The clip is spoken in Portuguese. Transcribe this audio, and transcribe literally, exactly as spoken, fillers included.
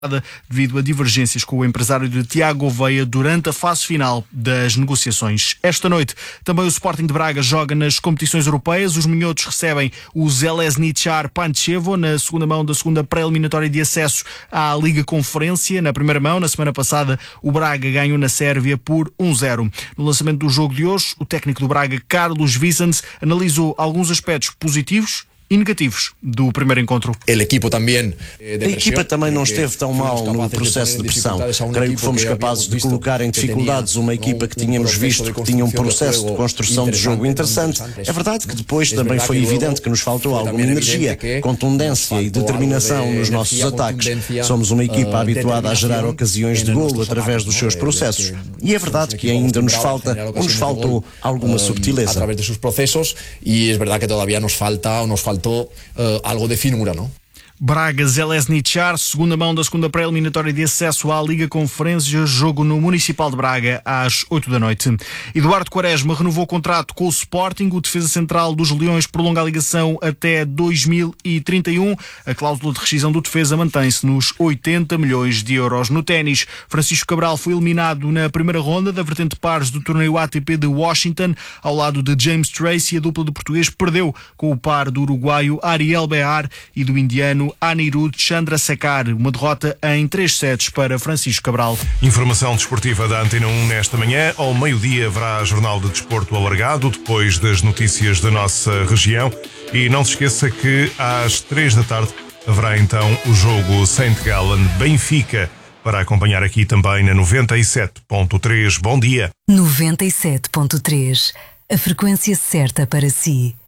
devido a divergências com o empresário de Tiago Gouveia durante a fase final das negociações. Esta noite, também o Sporting de Braga joga nas competições europeias. Os minhotos recebem o Željezničar Pančevo na segunda mão da segunda pré-eliminatória de acesso à Liga Conferência. Na primeira mão, na semana passada, o Braga ganhou na Sérvia por um zero. No lançamento do jogo de hoje, o técnico do Braga, Carlos Vicens, analisou alguns aspectos positivos e negativos do primeiro encontro. A equipa também não esteve tão mal no processo de pressão. Creio que fomos capazes de colocar em dificuldades uma equipa que tínhamos visto que tinha um processo de construção de jogo interessante. É verdade que depois também foi evidente que nos faltou alguma energia, contundência e determinação nos nossos ataques. Somos uma equipa habituada a gerar ocasiões de golo através dos seus processos. E é verdade que ainda nos falta, ou nos faltou, alguma subtileza. Através dos seus processos, e é verdade que todavía nos falta, ou nos falta Uh, algo de finura, não? Braga, Željezničar, segunda mão da segunda pré-eliminatória de acesso à Liga Conferência, jogo no Municipal de Braga às oito da noite. Eduardo Quaresma renovou o contrato com o Sporting. O defesa central dos Leões prolonga a ligação até dois mil e trinta e um. A cláusula de rescisão do defesa mantém-se nos oitenta milhões de euros. No ténis, Francisco Cabral foi eliminado na primeira ronda da vertente pares do torneio A T P de Washington. Ao lado de James Tracy, a dupla do português perdeu com o par do uruguaio Ariel Behar e do indiano Anirudh Chandrasekhar, uma derrota em três sets para Francisco Cabral. Informação desportiva da Antena um nesta manhã. Ao meio-dia haverá Jornal de Desporto alargado, depois das notícias da nossa região. E não se esqueça que às três da tarde haverá então o jogo Saint Gallen Benfica, para acompanhar aqui também na noventa e sete ponto três. Bom dia. noventa e sete ponto três, a frequência certa para si.